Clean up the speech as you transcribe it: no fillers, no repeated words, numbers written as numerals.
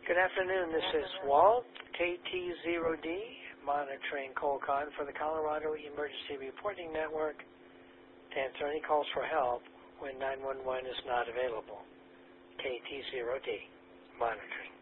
Good afternoon. This is Walt, KT0D, monitoring Colcon for the Colorado Emergency Reporting Network to answer any calls for help when 911 is not available. KT0D, monitoring.